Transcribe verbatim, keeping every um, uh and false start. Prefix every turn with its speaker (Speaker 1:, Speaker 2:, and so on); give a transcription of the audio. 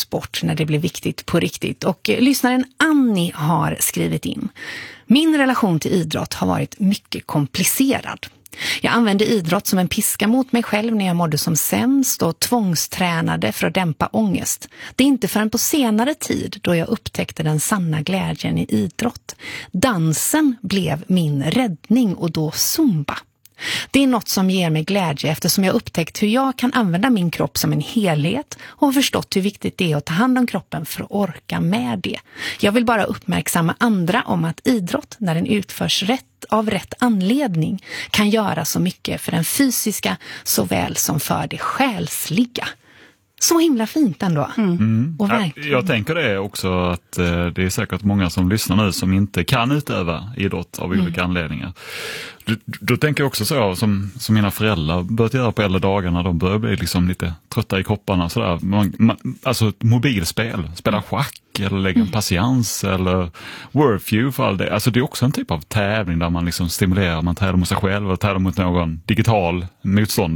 Speaker 1: sport när det blev viktigt på riktigt. Och eh, lyssnaren Annie har skrivit in: min relation till idrott har varit mycket komplicerad. Jag använde idrott som en piska mot mig själv när jag mådde som sämst och tvångstränade för att dämpa ångest. Det är inte förrän på senare tid då jag upptäckte den sanna glädjen i idrott. Dansen blev min räddning och då zumba. Det är något som ger mig glädje eftersom jag upptäckt hur jag kan använda min kropp som en helhet och har förstått hur viktigt det är att ta hand om kroppen för att orka med det. Jag vill bara uppmärksamma andra om att idrott, när den utförs rätt av rätt anledning, kan göra så mycket för den fysiska såväl som för det själsliga. Så himla fint ändå.
Speaker 2: Mm.
Speaker 1: Och
Speaker 2: ja, jag tänker det också att eh, det är säkert många som lyssnar nu som inte kan utöva idrott av olika mm. anledningar. Då, då tänker jag också så som, som mina föräldrar börjat göra på äldre dagar när de börjar bli liksom lite trötta i kropparna. Sådär. Man, man, alltså ett mobilspel, spela schack eller lägga en patiens eller Wordfeud för all det. Alltså det är också en typ av tävling där man liksom stimulerar, man tävlar mot sig själv och tävlar mot någon digital motståndare.